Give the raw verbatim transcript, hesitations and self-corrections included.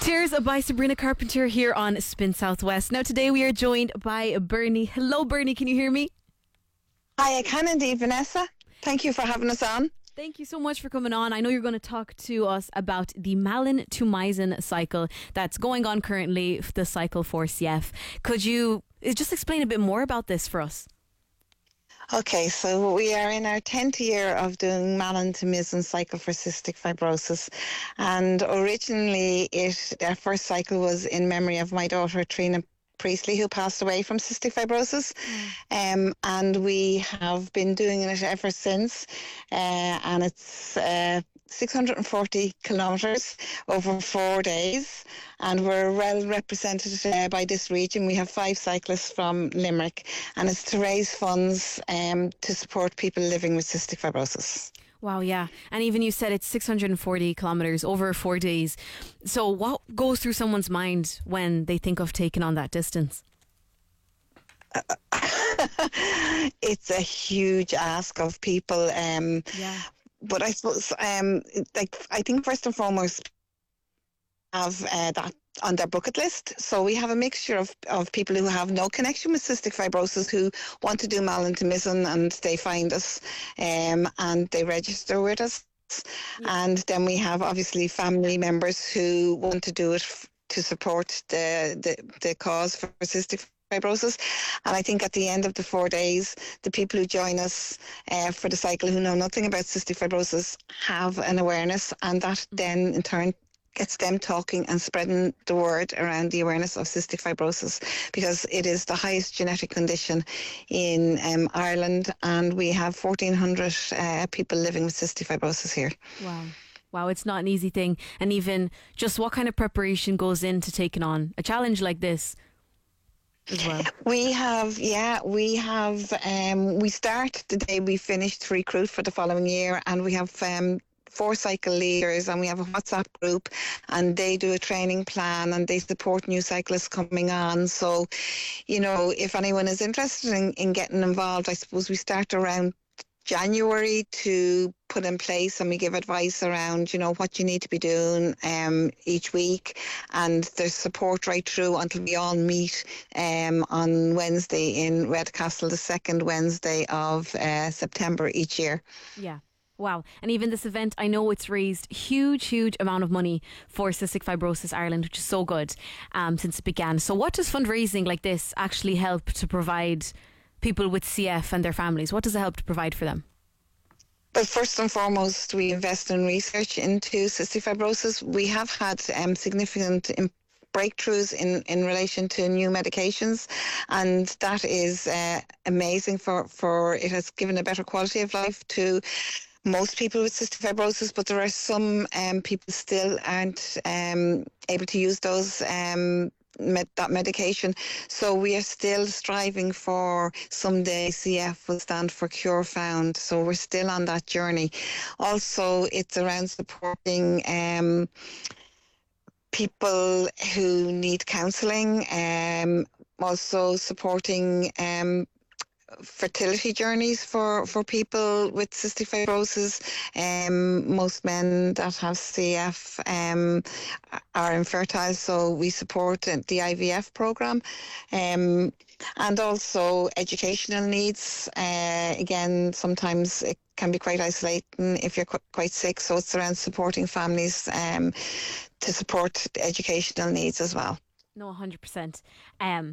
Tears by Sabrina Carpenter here on Spin Southwest. Now today we are joined by Bernie. Hello Bernie, can you hear me? Hi, I can indeed, Vanessa. Thank you for having us on. Thank you so much for coming on. I know you're going to talk to us about the Malin to Meissen cycle that's going on currently, the cycle for C F. Could you just explain a bit more about this for us? Okay, so we are in our tenth year of doing Malin to Meissen cycle for cystic fibrosis, and originally it our first cycle was in memory of my daughter Trina Priestley, who passed away from cystic fibrosis. Mm. Um, and we have been doing it ever since, uh, and it's uh, six hundred forty kilometres over four days, and we're well represented uh, by this region. We have five cyclists from Limerick, and it's to raise funds um, to support people living with cystic fibrosis. Wow, yeah. And even you said it's six hundred forty kilometres over four days. So what goes through someone's mind when they think of taking on that distance? Uh, it's a huge ask of people. Um, yeah. But I suppose, um, like, I think first and foremost, have uh, that on their bucket list. So we have a mixture of, of people who have no connection with cystic fibrosis who want to do Malin to Meissen, and they find us um, and they register with us. Yeah. And then we have obviously family members who want to do it f- to support the, the, the cause for cystic fibrosis. And I think at the end of the four days, the people who join us uh, for the cycle who know nothing about cystic fibrosis have an awareness, and that then in turn gets them talking and spreading the word around the awareness of cystic fibrosis, because it is the highest genetic condition in um, Ireland, and we have fourteen hundred uh, people living with cystic fibrosis here. Wow. Wow, it's not an easy thing. And even just what kind of preparation goes into taking on a challenge like this as well? We have, yeah, we have, um, we start the day we finish to recruit for the following year, and we have um, four cycle leaders, and we have a WhatsApp group, and they do a training plan and they support new cyclists coming on. So, you know, if anyone is interested in, in getting involved, I suppose we start around January to put in place, and we give advice around, you know, what you need to be doing um, each week, and there's support right through until we all meet um, on Wednesday in Redcastle, the second Wednesday of uh, September each year. Yeah. Wow. And even this event, I know it's raised huge, huge amount of money for Cystic Fibrosis Ireland, which is so good um, since it began. So what does fundraising like this actually help to provide people with C F and their families? What does it help to provide for them? But first and foremost, we invest in research into cystic fibrosis. We have had um, significant imp- breakthroughs in, in relation to new medications, and that is uh, amazing for, for it has given a better quality of life to most people with cystic fibrosis, but there are some um, people still aren't um, able to use those um, med- that medication. So we are still striving for someday C F will stand for cure found. So we're still on that journey. Also, it's around supporting um, people who need counselling, um, also supporting um, fertility journeys for, for people with cystic fibrosis. Um, most men that have C F um, are infertile, so we support the I V F programme. Um, and also educational needs. Uh, again, sometimes it can be quite isolating if you're qu- quite sick, so it's around supporting families um, to support the educational needs as well. No, one hundred percent. Um,